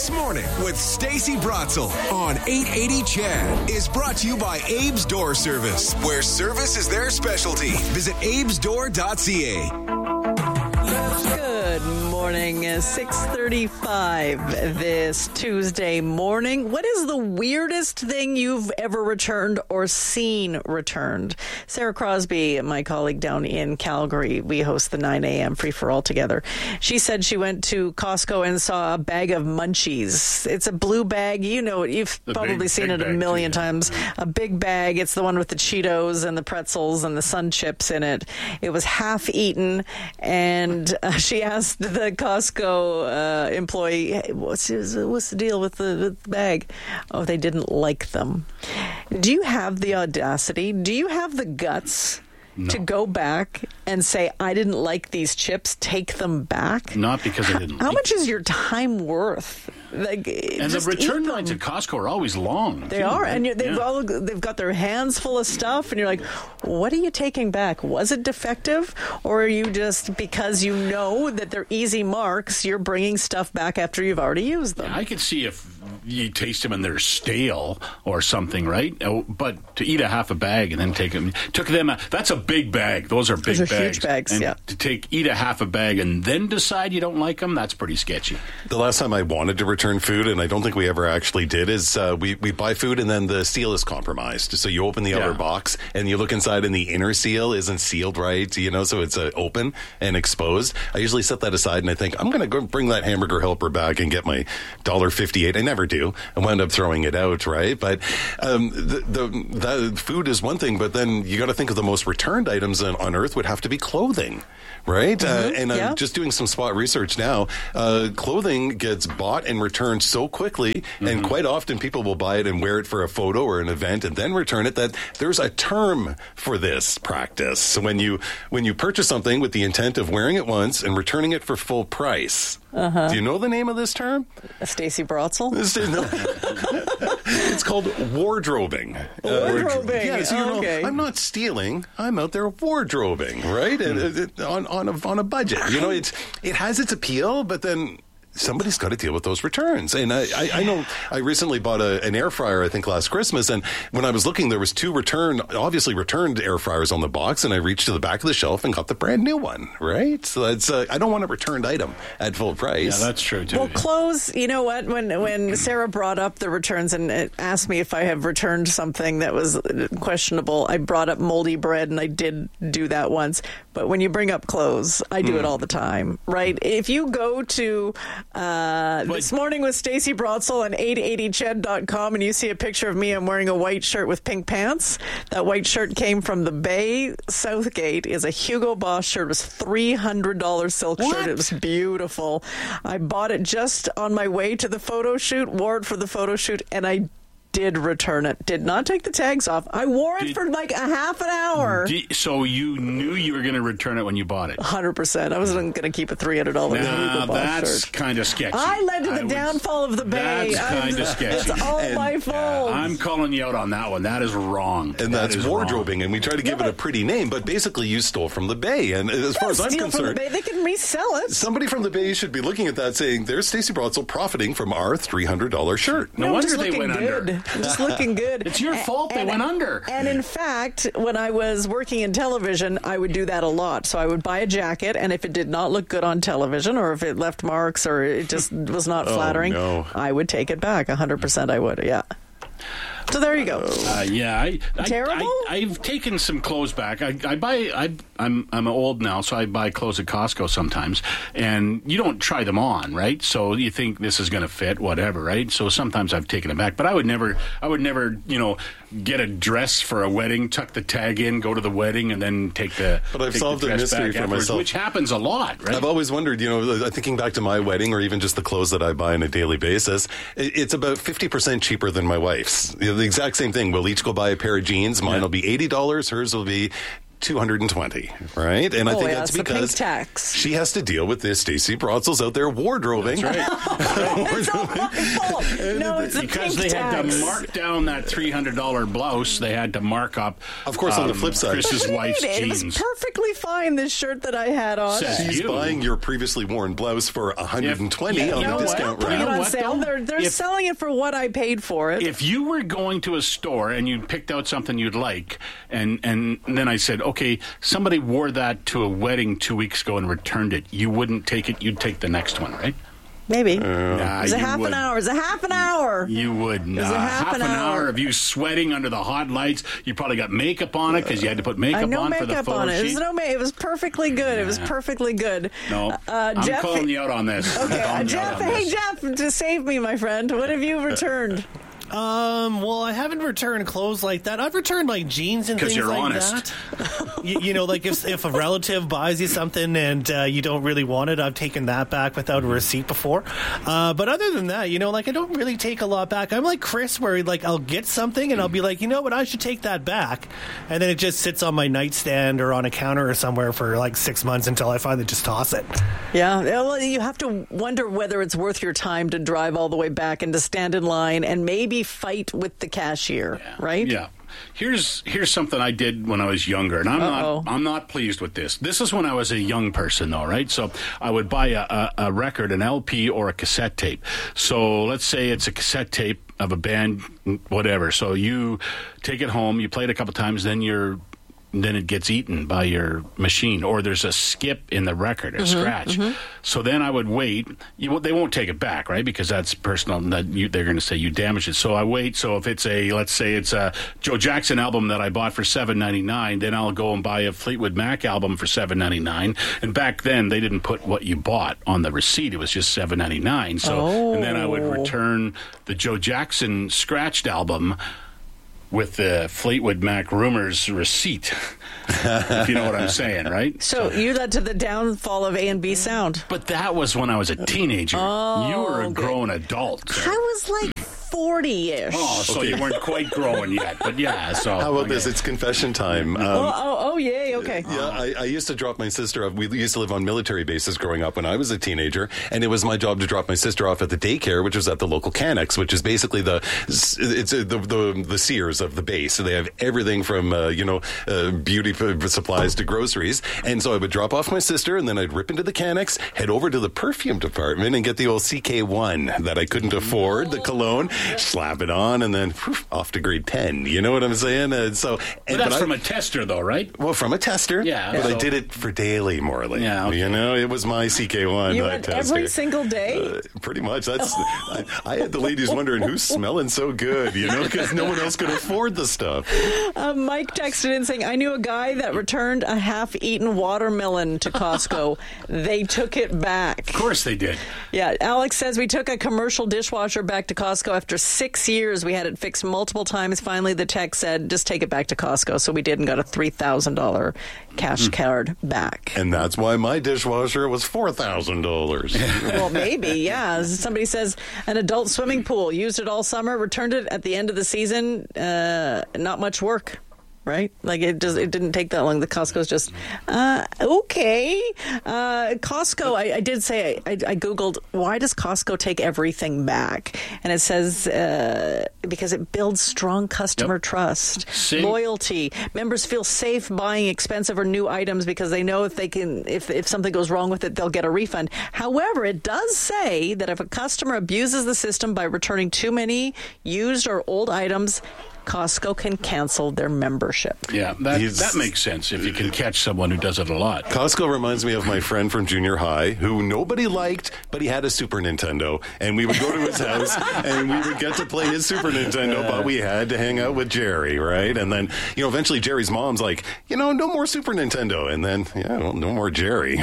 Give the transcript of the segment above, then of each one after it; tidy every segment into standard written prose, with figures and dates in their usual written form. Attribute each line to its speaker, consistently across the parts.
Speaker 1: This Morning with Stacey Brotzel on 880 Chad is brought to you by Abe's Door Service, where service is their specialty. Visit abesdoor.ca.
Speaker 2: Good morning, 6:35 this Tuesday morning. What is the weirdest thing you've ever returned or seen returned? Sarah Crosby, my colleague down in Calgary, we host the 9 a.m. Free for All together. She said she went to Costco and saw a bag of munchies. It's a blue bag. You know it. You've probably seen it a million times. A big bag. It's the one with the Cheetos and the pretzels and the Sun Chips in it. It was half eaten, and she asked the Costco employee, hey, what's the deal with the bag? Oh, they didn't like them. Do you have the audacity? Do you have the guts to go back and say, I didn't like these chips, take them back?
Speaker 3: Not because I didn't.
Speaker 2: How much is your time worth? Like,
Speaker 3: and the return lines at Costco are always long.
Speaker 2: They are, and they've got their hands full of stuff, and you're like, what are you taking back? Was it defective, or are you just, because you know that they're easy marks, you're bringing stuff back after you've already used them?
Speaker 3: Yeah, I could see if you taste them and they're stale or something, right? But to eat a half a bag and then took them, that's a big bag. Those are big bags.
Speaker 2: Those are huge bags,
Speaker 3: and
Speaker 2: yeah.
Speaker 3: To eat a half a bag and then decide you don't like them, that's pretty sketchy.
Speaker 4: The last time I wanted to return food, and I don't think we ever actually did, is we buy food and then the seal is compromised. So you open the outer box and you look inside and the inner seal isn't sealed right, so it's open and exposed. I usually set that aside and I think, I'm going to go bring that hamburger helper back and get my $1.58. I never do. I wound up throwing it out, right? But the food is one thing, but then you got to think of the most returned items on earth would have to be clothing. Right?
Speaker 2: Mm-hmm.
Speaker 4: I'm just doing some spot research now. Clothing gets bought and returned so quickly, and quite often people will buy it and wear it for a photo or an event and then return it, that there's a term for this practice. So when you purchase something with the intent of wearing it once and returning it for full price, do you know the name of this term?
Speaker 2: Stacey Brotzel?
Speaker 4: It's called wardrobing.
Speaker 2: Wardrobing.
Speaker 4: So I'm not stealing. I'm out there wardrobing, right? And on a budget. It has its appeal, but then somebody's got to deal with those returns. And I know I recently bought an air fryer, I think last Christmas, and when I was looking, there was two obviously returned air fryers on the box, and I reached to the back of the shelf and got the brand new one, right? So that's I don't want a returned item at full price.
Speaker 3: Yeah, that's true too.
Speaker 2: Well, clothes, you know what? When Sarah brought up the returns and asked me if I have returned something that was questionable, I brought up moldy bread, and I did do that once. But when you bring up clothes, I do it all the time, right? If you go to This Morning with Stacey Brotzel on 880ched.com and you see a picture of me, I'm wearing a white shirt with pink pants. That white shirt came from the Bay. Southgate is a Hugo Boss shirt. It was $300 silk shirt. It was beautiful. I bought it just on my way to the photo shoot, wore it for the photo shoot, and I did return it. Did not take the tags off. I wore it for like a half an hour.
Speaker 3: So you knew you were going to return it when you bought it?
Speaker 2: 100%. I wasn't going to keep a $300 Hugo Boss
Speaker 3: that's
Speaker 2: shirt.
Speaker 3: kind of sketchy.
Speaker 2: I led to the downfall of the Bay.
Speaker 3: That's kind of sketchy.
Speaker 2: It's all my fault.
Speaker 3: I'm calling you out on that one. That is wrong.
Speaker 4: And that's wardrobing, and we try to give it a pretty name, but basically you stole from the Bay. And as far as I'm concerned,
Speaker 2: from the Bay. They can resell it.
Speaker 4: Somebody from the Bay should be looking at that saying, there's Stacey Brotzel profiting from our $300 shirt.
Speaker 3: No wonder they went under.
Speaker 2: I'm just looking good.
Speaker 3: It's your fault they went under.
Speaker 2: And in fact, when I was working in television, I would do that a lot. So I would buy a jacket, and if it did not look good on television, or if it left marks, or it just was not flattering, I would take it back. 100% I would, yeah. So there you go.
Speaker 3: Terrible? I've taken some clothes back. I'm old now, so I buy clothes at Costco sometimes, and you don't try them on, right? So you think this is going to fit, whatever, right? So sometimes I've taken it back, but I would never, get a dress for a wedding, tuck the tag in, go to the wedding, and then take the.
Speaker 4: But I've solved a mystery for myself,
Speaker 3: which happens a lot, right?
Speaker 4: I've always wondered, thinking back to my wedding, or even just the clothes that I buy on a daily basis, it's about 50% cheaper than my wife's. The exact same thing. We'll each go buy a pair of jeans. Mine will be $80. Hers will be $220, right? And I think that's because
Speaker 2: the pink tax.
Speaker 4: She has to deal with this Stacey Brotzel's out there wardrobing.
Speaker 3: That's right.
Speaker 2: It's all my fault. No, it's the
Speaker 3: because
Speaker 2: pink
Speaker 3: they had
Speaker 2: tax.
Speaker 3: to mark down that $300 blouse. They had to mark up.
Speaker 4: Of course, on the flip side,
Speaker 3: Chris's wife's
Speaker 2: It
Speaker 3: jeans.
Speaker 2: was perfectly fine, this shirt that I had on.
Speaker 3: Says
Speaker 4: She's
Speaker 3: you.
Speaker 4: buying your previously worn blouse for $120 on the discount
Speaker 2: Putting it
Speaker 4: round.
Speaker 2: on
Speaker 3: what,
Speaker 2: sale.
Speaker 3: though?
Speaker 2: They're selling it for what I paid for it.
Speaker 3: If you were going to a store and you picked out something you'd like, and then I said, okay, somebody wore that to a wedding 2 weeks ago and returned it, you wouldn't take it. You'd take the next one, right?
Speaker 2: Maybe.
Speaker 3: Nah,
Speaker 2: It's a
Speaker 3: you
Speaker 2: half
Speaker 3: would.
Speaker 2: an hour. It's a half an hour.
Speaker 3: You would not.
Speaker 2: a half an hour.
Speaker 3: of you sweating under the hot lights. You probably got makeup on it because you had to put makeup
Speaker 2: no
Speaker 3: on for the
Speaker 2: makeup
Speaker 3: photo
Speaker 2: on it.
Speaker 3: sheet.
Speaker 2: It was perfectly good. It was perfectly good.
Speaker 3: No, I'm
Speaker 2: Jeff,
Speaker 3: calling you out on this. I'm
Speaker 2: Okay,
Speaker 3: calling you out
Speaker 2: Jeff.
Speaker 3: on
Speaker 2: Hey,
Speaker 3: this.
Speaker 2: Jeff, to save me, my friend. What have you returned?
Speaker 5: Well, I haven't returned clothes like that. I've returned like jeans and
Speaker 3: 'Cause
Speaker 5: things
Speaker 3: you're
Speaker 5: like
Speaker 3: honest.
Speaker 5: that. you know, like if a relative buys you something and you don't really want it, I've taken that back without a receipt before. But other than that, you know, like I don't really take a lot back. I'm like Chris, where like I'll get something and I'll be like, you know what, I should take that back, and then it just sits on my nightstand or on a counter or somewhere for like 6 months until I finally just toss it.
Speaker 2: Yeah, well, you have to wonder whether it's worth your time to drive all the way back and to stand in line and maybe fight with the cashier, right?
Speaker 3: Yeah. Here's something I did when I was younger, and I'm not pleased with this. This is when I was a young person, though, right? So I would buy a record, an LP or a cassette tape. So let's say it's a cassette tape of a band, whatever. So you take it home, you play it a couple times, then it gets eaten by your machine, or there's a skip in the record, a scratch. So then I would wait. They won't take it back, right? Because that's personal. They're going to say you damaged it. So I wait. So if it's let's say it's a Joe Jackson album that I bought for $7.99, then I'll go and buy a Fleetwood Mac album for $7.99. And back then they didn't put what you bought on the receipt. It was just $7.99. So and then I would return the Joe Jackson scratched album with the Fleetwood Mac Rumors receipt, if you know what I'm saying, right?
Speaker 2: So you led to the downfall of A&B Sound.
Speaker 3: But that was when I was a teenager. You were a grown adult.
Speaker 2: I was like 40-ish.
Speaker 3: Oh, so you weren't quite growing yet, but yeah. So
Speaker 4: How about this? It's confession time.
Speaker 2: Yay, okay.
Speaker 4: Yeah, I used to drop my sister off. We used to live on military bases growing up when I was a teenager, and it was my job to drop my sister off at the daycare, which was at the local Canucks, which is basically the Sears of the base. So they have everything from beauty supplies to groceries. And so I would drop off my sister, and then I'd rip into the Canucks, head over to the perfume department, and get the old CK1 that I couldn't afford, the cologne, slap it on, and then off to grade 10. You know what I'm saying?
Speaker 3: But that's from a tester, though, right?
Speaker 4: Well, from a tester.
Speaker 3: Yeah.
Speaker 4: But I did it for daily, Morley.
Speaker 3: Yeah. Okay.
Speaker 4: You know, it was my CK1.
Speaker 2: You went every single day?
Speaker 4: Pretty much. That's. I had the ladies wondering who's smelling so good, you know, because no one else could afford the stuff.
Speaker 2: Mike texted in saying, I knew a guy that returned a half-eaten watermelon to Costco. They took it back.
Speaker 3: Of course they did.
Speaker 2: Yeah, Alex says we took a commercial dishwasher back to Costco after 6 years. We had it fixed multiple times. Finally, the tech said, just take it back to Costco. So we did and got a $3,000 cash card back.
Speaker 4: And that's why my dishwasher was $4,000.
Speaker 2: Well, maybe, yeah. Somebody says an adult swimming pool, used it all summer, returned it at the end of the season. Not much work. Right? Like it didn't take that long. The Costco's just, okay. Costco, I did say, I Googled, why does Costco take everything back? And it says, because it builds strong customer trust, loyalty. Members feel safe buying expensive or new items because they know if something goes wrong with it, they'll get a refund. However, it does say that if a customer abuses the system by returning too many used or old items, Costco can cancel their membership.
Speaker 3: Yeah, that makes sense if you can catch someone who does it a lot.
Speaker 4: Costco reminds me of my friend from junior high who nobody liked, but he had a Super Nintendo. And we would go to his house and we would get to play his Super Nintendo, but we had to hang out with Jerry, right? And then, eventually Jerry's mom's like, no more Super Nintendo. And then, no more Jerry.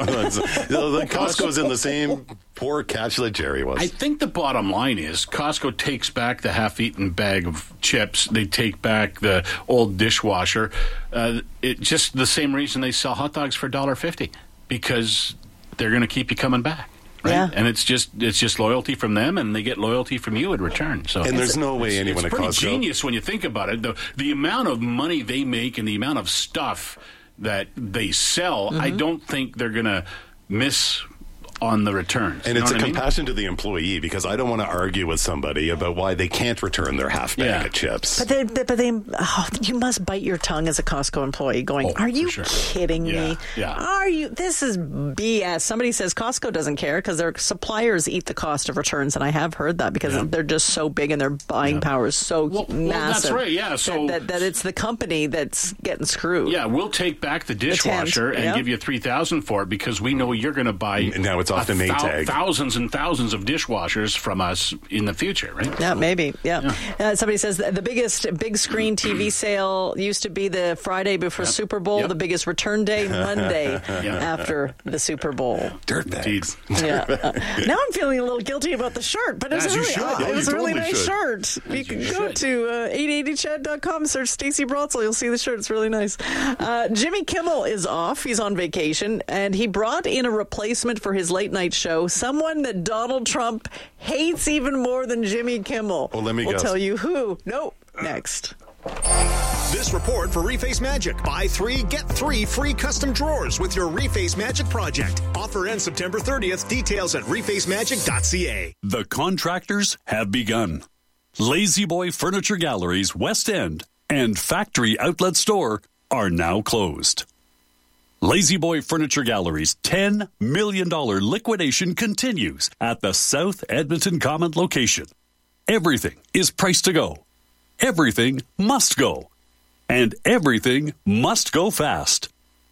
Speaker 4: Costco's in the same poor catch that Jerry was.
Speaker 3: I think the bottom line is Costco takes back the half-eaten bag of chips. They take back the old dishwasher. It just the same reason they sell hot dogs for $1.50, because they're going to keep you coming back. right?
Speaker 2: Yeah.
Speaker 3: And it's just loyalty from them, and they get loyalty from you in return. So,
Speaker 4: and there's no way anyone at Costco.
Speaker 3: It's pretty genius when you think about it. The amount of money they make and the amount of stuff that they sell, I don't think they're going to miss on the returns.
Speaker 4: And it's a compassion to the employee, because I don't want to argue with somebody about why they can't return their half bag of chips.
Speaker 2: But they you must bite your tongue as a Costco employee going, are you kidding me?
Speaker 3: Yeah.
Speaker 2: Are you? This is BS. Somebody says Costco doesn't care because their suppliers eat the cost of returns, and I have heard that because they're just so big and their buying power is so massive.
Speaker 3: Well, that's right, yeah. So
Speaker 2: that it's the company that's getting screwed.
Speaker 3: Yeah, we'll take back the dishwasher and give you $3,000 for it because we know you're going to buy
Speaker 4: now it's off the Maytag.
Speaker 3: Thousands and thousands of dishwashers from us in the future, right?
Speaker 2: Yeah, maybe. Yeah. Somebody says the biggest big screen TV sale used to be the Friday before Super Bowl. The biggest return day Monday after the Super Bowl.
Speaker 4: Dirtbags.
Speaker 2: Yeah. Now I'm feeling a little guilty about the shirt, but it was a really nice shirt. You can go to 880chat.com, search Stacey Brotzel. You'll see the shirt. It's really nice. Jimmy Kimmel is off. He's on vacation, and he brought in a replacement for his late night show, someone that Donald Trump hates even more than Jimmy Kimmel.
Speaker 4: Well, let me
Speaker 2: guess.
Speaker 4: We'll
Speaker 2: tell you who. Nope. Next.
Speaker 6: This report for Reface Magic. Buy 3, get 3 free custom drawers with your Reface Magic project. Offer ends September 30th. Details at refacemagic.ca.
Speaker 7: The contractors have begun. Lazy Boy Furniture Galleries West End and Factory Outlet Store are now closed. Lazy Boy Furniture Gallery's $10 million liquidation continues at the South Edmonton Common location. Everything is priced to go. Everything must go. And everything must go fast.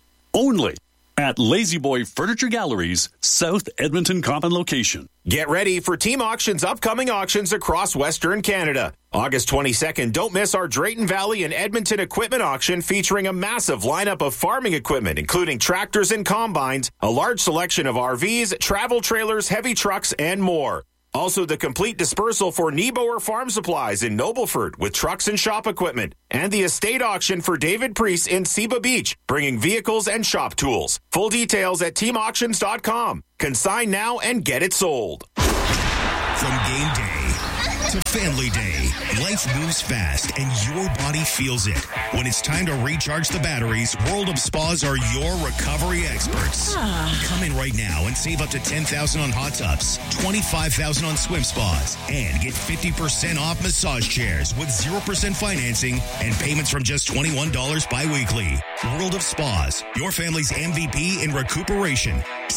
Speaker 7: Only at Lazy Boy Furniture Gallery's South Edmonton Common location.
Speaker 8: Get ready for Team Auction's upcoming auctions across Western Canada. August 22nd, don't miss our Drayton Valley and Edmonton equipment auction featuring a massive lineup of farming equipment, including tractors and combines, a large selection of RVs, travel trailers, heavy trucks, and more. Also, the complete dispersal for Nieboer Farm Supplies in Nobleford with trucks and shop equipment. And the estate auction for David Priest in Seba Beach, bringing vehicles and shop tools. Full details at teamauctions.com. Consign now and get it sold.
Speaker 6: From game day to family day, life moves fast and your body feels it. When it's time to recharge the batteries, World of Spas are your recovery experts. Come in right now and save up to $10,000 on hot tubs, $25,000 on swim spas, and get 50% off massage chairs with 0% financing and payments from just $21 bi-weekly. World of Spas, your family's MVP in recuperation.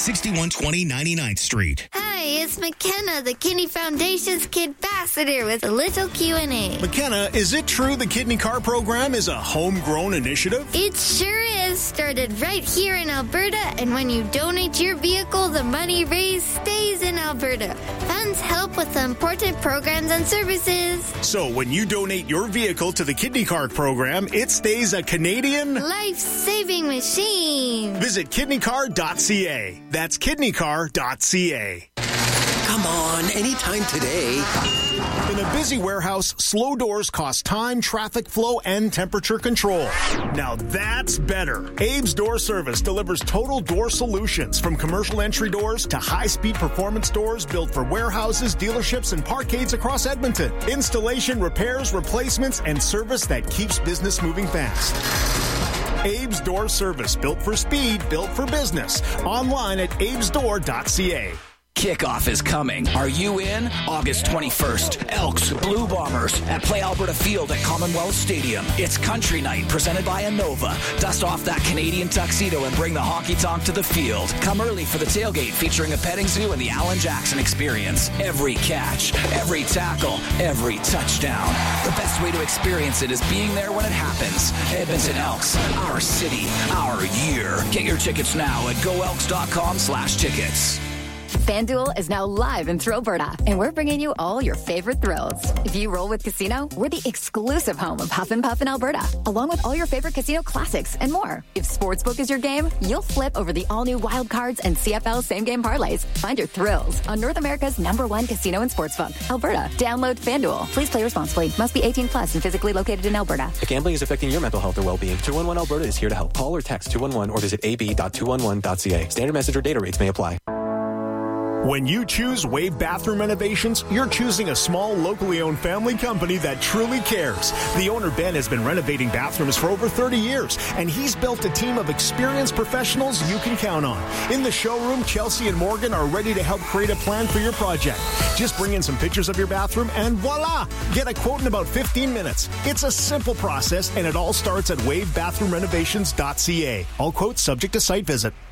Speaker 6: 6120 99th Street.
Speaker 9: Hi, it's McKenna, the Kidney Foundation's Kid Ambassador, with a little Q&A.
Speaker 6: McKenna, is it true the Kidney Car program is a homegrown initiative?
Speaker 9: It sure is. Started right here in Alberta, and when you donate your vehicle, the money raised stays in Alberta. Funds help with important programs and services.
Speaker 6: So when you donate your vehicle to the Kidney Car program, it stays a Canadian
Speaker 9: life-saving machine.
Speaker 6: Visit kidneycar.ca. That's kidneycar.ca.
Speaker 10: Come on, anytime today.
Speaker 6: In a busy warehouse, slow doors cost time, traffic flow, and temperature control. Now that's better. Abe's Door Service delivers total door solutions, from commercial entry doors to high-speed performance doors built for warehouses, dealerships, and parkades across Edmonton. Installation, repairs, replacements, and service that keeps business moving fast. Abe's Door Service, built for speed, built for business. Online at abesdoor.ca.
Speaker 10: Kickoff is coming. Are you in? August 21st. Elks, Blue Bombers at Play Alberta Field at Commonwealth Stadium. It's Country Night presented by Innova. Dust off that Canadian tuxedo and bring the hockey tonk to the field. Come early for the tailgate featuring a petting zoo and the Alan Jackson experience. Every catch, every tackle, every touchdown. The best way to experience it is being there when it happens. Edmonton Elks, our city, our year. Get your tickets now at goelks.com/tickets.
Speaker 11: FanDuel is now live in Thrillberta, and we're bringing you all your favorite thrills. If you roll with Casino, we're the exclusive home of Huff and Puff in Alberta, along with all your favorite casino classics and more. If Sportsbook is your game, you'll flip over the all-new Wild Cards and CFL same-game parlays. Find your thrills on North America's #1 casino and sportsbook, Alberta. Download FanDuel. Please play responsibly. Must be 18 plus and physically located in Alberta.
Speaker 12: If gambling is affecting your mental health or well-being, 211 Alberta is here to help. Call or text 211 or visit ab.211.ca. Standard message or data rates may apply.
Speaker 13: When you choose Wave Bathroom Renovations, you're choosing a small, locally owned family company that truly cares. The owner, Ben, has been renovating bathrooms for over 30 years, and he's built a team of experienced professionals you can count on. In the showroom, Chelsea and Morgan are ready to help create a plan for your project. Just bring in some pictures of your bathroom and voila! Get a quote in about 15 minutes. It's a simple process, and it all starts at wavebathroomrenovations.ca. All quotes subject to site visit.